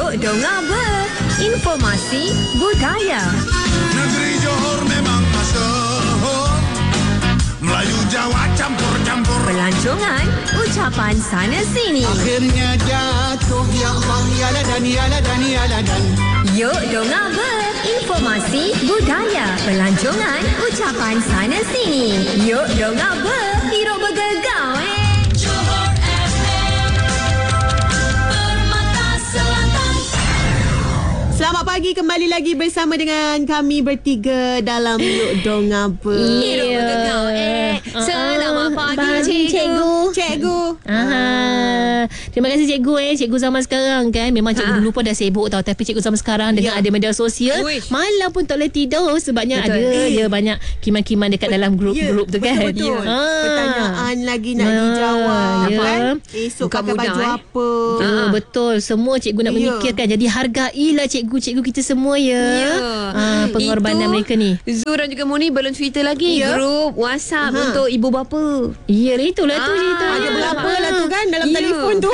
Yuk dengar ber. Informasi budaya. Negeri Johor memang masyhur, Melayu Jawa campur-campur. Pelancongan, ucapan sana sini. Akhirnya jatuh, ya Allah, ya ladan, ya ladan, ya ladan. Yuk dengar ber. Informasi budaya. Pelancongan, ucapan sana sini. Yuk dengar ber. Hiro bergegau Johor FM, Permata Selatan. Selamat pagi, kembali lagi bersama dengan kami bertiga dalam Yuk Dengar Ber. Hiro bergegau Selamat pagi cikgu. Cikgu. Terima kasih cikgu Cikgu zaman sekarang kan memang cikgu dulu pun dah sibuk tau, tapi cikgu zaman sekarang dengan ada media sosial, Uish. malam pun tak boleh tidur sebabnya Betul. ada je banyak kiman-kiman dekat dalam grup-grup tu kan. Betul-betul. Pertanyaan lagi nak dijawab ya. kan. Esok Bukan pakai mudah, baju apa. Betul, semua cikgu nak Ya. memikirkan. Jadi hargailah cikgu-cikgu kita semua ya. Pengorbanan Itu, mereka ni. Zul dan juga Moni belum cerita lagi grup WhatsApp untuk ibu bapa. Ya, itulah tu cerita. Ada berapa lah tu kan dalam telefon tu.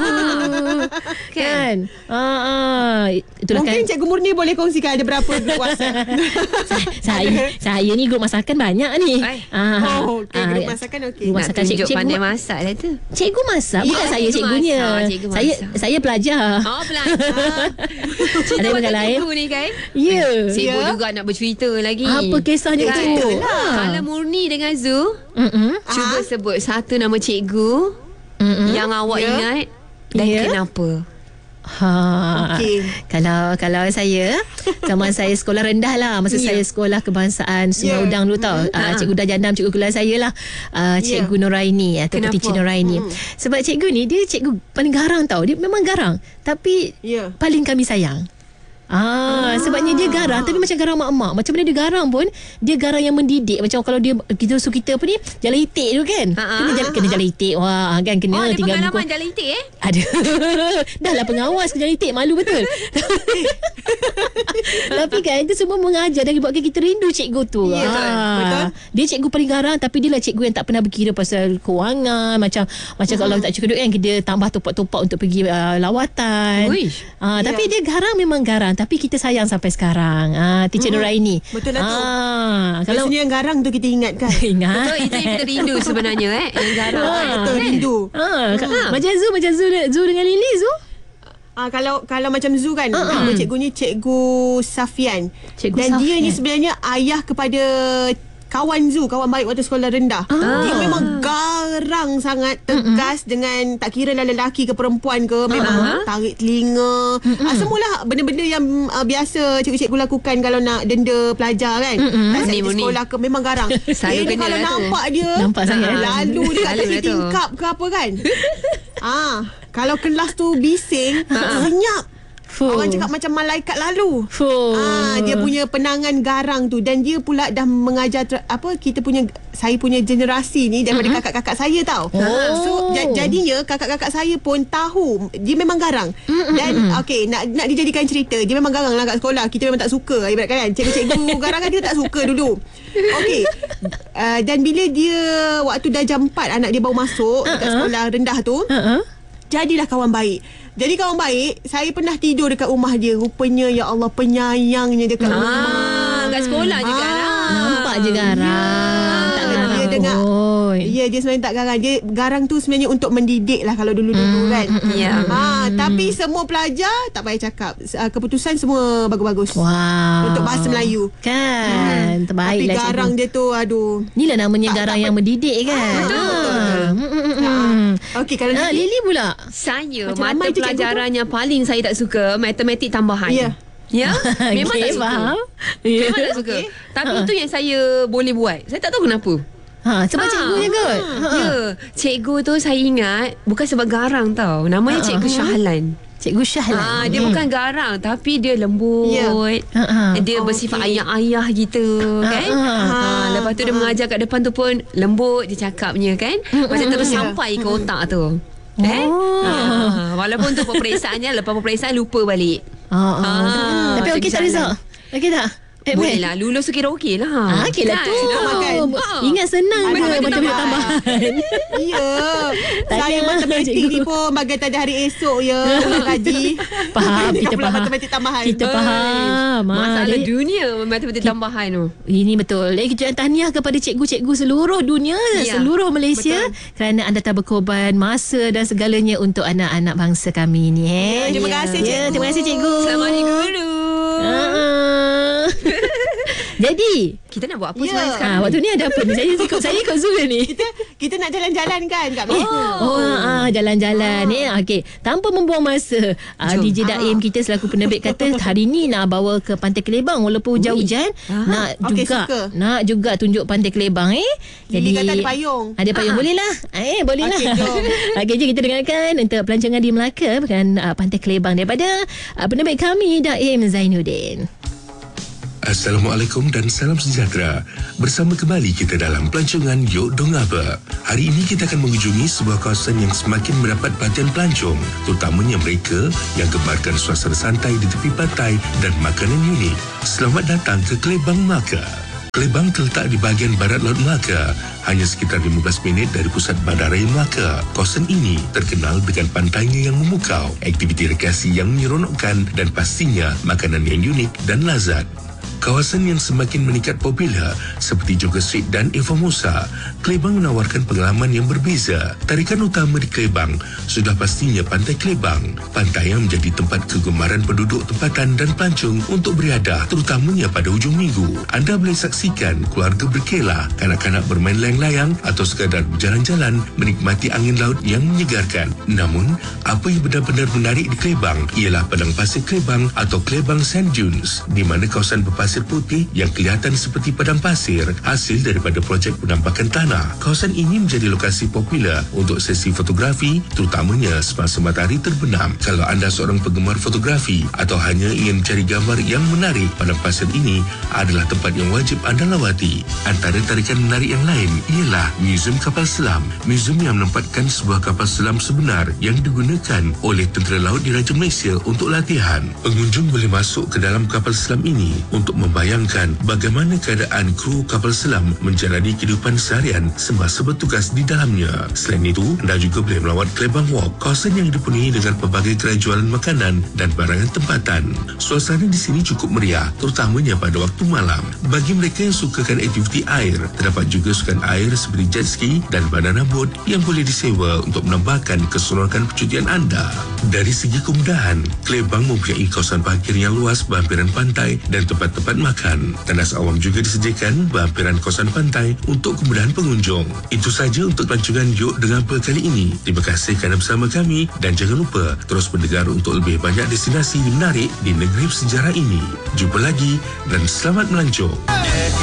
Kan? Itulah Mungkin kan. Cikgu Murni boleh kongsikan ada berapa grup WhatsApp. Saya ni grup masakan banyak ni. Okey, grup masakan okey. Grup Nak masakan tunjuk cikgu pandai masak lah tu. Cikgu masak, bukan Ya, saya cikgu cikgunya. masak, cikgu masak. Saya pelajar. Oh, belajar. Ada yang lain? Cikgu ni kan? Ya. Sibuk Ya. juga nak bercerita lagi. Apa kisahnya Kan? cikgu? Kalau Murni dengan Zul, cuba sebut satu nama cikgu yang awak ingat dan Ya. kenapa. Okey. Kalau saya zaman saya sekolah rendah lah, masa saya sekolah kebangsaan Sungai Udang dulu tau. Cikgu Dajandam, cikgu kelas saya lah, Cikgu Nuraini atau Kenapa? Teacher Nuraini. Sebab cikgu ni dia cikgu paling garang tau. Dia memang garang, tapi Ya. paling kami sayang. Sebabnya dia garang, tapi macam garang mak-mak. Macam mana dia garang pun, dia garang yang mendidik. Macam kalau kita suruh kita apa ni, jalan itik tu kan, kena jalan itik. Wah kan, kena Ada tinggal pengalaman buku. jalan itik Ada. Dah lah pengawas ke jalan itik, malu betul. Tapi kan itu semua mengajar dan buatkan kita rindu cikgu tu. Ya, betul. Dia cikgu paling garang, tapi dia lah cikgu yang tak pernah berkira pasal kewangan. Macam kalau tak cukup duit kan, kita tambah topak-topak untuk pergi lawatan. Uish. Tapi dia garang, memang garang, tapi kita sayang sampai sekarang. Teacher Nuraini. Betul lah tu. Kalau Biasanya yang garang tu kita ingat kan. ingat. Betul, itu yang kita rindu sebenarnya yang garang. Betul, rindu. Macam Zul dengan Lily, Zul. Kalau macam Zu kan, nama cikgu ni Cikgu Safian. Cikgu Dan dia ni Safian. sebenarnya ayah kepada kawan Zu, kawan baik waktu sekolah rendah. Dia memang garang sangat, tegas dengan tak kira lah lelaki ke perempuan ke, memang tarik telinga. Semualah benda-benda yang biasa cikgu-cikgu lakukan kalau nak denda pelajar kan. Tak di Murni. sekolah ke, memang garang. Selalu Dia kena kalau lah tu. nampak dia, Nampak sangat. lalu dia kat Selalu tepi lah tu. tingkap ke apa kan. Kalau kelas tu bising, senyap. Orang cakap macam malaikat lalu. Dia punya penangan garang tu, dan dia pula dah mengajar saya punya generasi ni daripada kakak-kakak saya tau. So jadinya kakak-kakak saya pun tahu dia memang garang. Dan okey, nak dijadikan cerita, dia memang garang lah kat sekolah. Kita memang tak suka ibaratkan kan. Cikgu-cikgu garang kan kita tak suka dulu. Okey. Dan bila dia waktu dah jam 4 anak dia baru masuk dekat sekolah rendah tu, jadilah kawan baik. Jadi kawan baik, saya pernah tidur dekat rumah dia. Rupanya ya Allah, penyayangnya dekat rumah. Kat sekolah juga lah. Nampak je garang. Tak garang. Dia dengar. Oi. Ya, dia sebenarnya tak garang. Dia garang tu sebenarnya untuk mendidik lah kalau dulu-dulu kan. Ya. Tapi semua pelajar tak payah cakap. Keputusan semua bagus-bagus. Wow. Untuk bahasa Melayu. Kan, Tapi terbaiklah garang dia tu, aduh. Inilah namanya garang yang mendidik kan. Okey, kalau Lily pula. Saya Macam mata ramai tu cikgu pelajaran yang paling saya tak suka matematik tambahan. Ya. Ya, memang Okey, tak suka. faham. Memang tak suka. Tapi itu yang saya boleh buat. Saya tak tahu kenapa. Sebab cikgunya kot. Ya, cikgu tu saya ingat bukan sebab garang tau. Namanya Cikgu Syahlan. Cikgu Syahlan. Dia bukan garang, tapi dia lembut. Ya. Dia bersifat ayah-ayah gitu kan. Lepas tu dia mengajar kat depan tu pun lembut dia cakapnya kan. Macam terus sampai ke otak tu. Walaupun tu pemeriksaannya, lepas peperiksaan lupa balik. Tapi okey tak Cikgu result? Okey tak? Boleh lah. Lulus karaoke lah. Okey lah tu. makan. Ingat senang je matematik tambahan. Ya. Saya matematik ni pun bagai tak ada hari esok ya. Ulang kaji. Faham, kita Pula faham. matematik tambahan. Kita faham. Masalah Jadi, dunia matematik tambahan tu. ini betul. Kita tahniah kepada cikgu-cikgu seluruh dunia, Ya, seluruh Malaysia kerana anda telah berkorban masa dan segalanya untuk anak-anak bangsa kami ni. Terima kasih, cikgu. Terima kasih cikgu. Selamat hari guru. Jadi, Kita nak buat apa Ya. selain sekarang? waktu ni ada apa ni? Saya ikut Zul ni. Kita nak jalan-jalan kan kat Malaysia. Jalan-jalan okey, tanpa membuang masa, DJ Daim kita selaku penerbit kata hari ni nak bawa ke Pantai Kelebang walaupun hujan-hujan, nak Okey, juga suka. nak juga tunjuk Pantai Kelebang Lily kata ada payung. Ada payung boleh lah. Boleh lah. Okey, jom. Okey, jom kita dengarkan untuk pelancongan di Melaka bukan Pantai Kelebang daripada penerbit kami Daim Zainuddin. Assalamualaikum dan salam sejahtera. Bersama kembali kita dalam pelancongan Yok Dong Apa. Hari ini kita akan mengunjungi sebuah kawasan yang semakin mendapat perhatian pelancong, terutamanya mereka yang gemarkan suasana santai di tepi pantai dan makanan unik. Selamat datang ke Kelebang, Melaka. Kelebang terletak di bahagian barat Laut Melaka, hanya sekitar 15 minit dari pusat Bandaraya Melaka. Kawasan ini terkenal dengan pantainya yang memukau, aktiviti rekreasi yang menyeronokkan dan pastinya makanan yang unik dan lazat. Kawasan yang semakin meningkat popular seperti Joggers Street dan Eva Musa, Kelebang menawarkan pengalaman yang berbeza. Tarikan utama di Kelebang sudah pastinya Pantai Kelebang. Pantai yang menjadi tempat kegemaran penduduk tempatan dan pelancong untuk beriadah, terutamanya pada hujung minggu. Anda boleh saksikan keluarga berkelah, kanak-kanak bermain layang-layang atau sekadar berjalan-jalan menikmati angin laut yang menyegarkan. Namun, apa yang benar-benar menarik di Kelebang ialah padang pasir Kelebang atau Kelebang Sand Dunes, di mana kawasan berpasir putih yang kelihatan seperti padang pasir hasil daripada projek penampakan tanah. Kawasan ini menjadi lokasi popular untuk sesi fotografi, terutamanya semasa matahari terbenam. Kalau anda seorang penggemar fotografi atau hanya ingin mencari gambar yang menarik, padang pasir ini adalah tempat yang wajib anda lawati. Antara tarikan menarik yang lain ialah Museum Kapal Selam. Museum yang menempatkan sebuah kapal selam sebenar yang digunakan oleh tentera laut di Raja Malaysia untuk latihan. Pengunjung boleh masuk ke dalam kapal selam ini untuk membayangkan bagaimana keadaan kru kapal selam menjalani kehidupan seharian semasa bertugas di dalamnya. Selain itu, anda juga boleh melawat Kelebang Walk, kawasan yang dipenuhi dengan pelbagai gerai jualan makanan dan barangan tempatan. Suasana di sini cukup meriah, terutamanya pada waktu malam. Bagi mereka yang sukakan aktiviti air, terdapat juga sukan air seperti jet ski dan banana boat yang boleh disewa untuk menambahkan keseronokan percutian anda. Dari segi kemudahan, Kelebang mempunyai kawasan parkir yang luas berhampiran pantai dan tempat-tempat makan. Tandas awam juga disediakan berhampiran kawasan pantai untuk kemudahan pengunjung. Itu saja untuk pelancongan Yok Dengan Apa kali ini. Terima kasih kerana bersama kami dan jangan lupa terus mendengar untuk lebih banyak destinasi menarik di negeri sejarah ini. Jumpa lagi dan selamat melancong.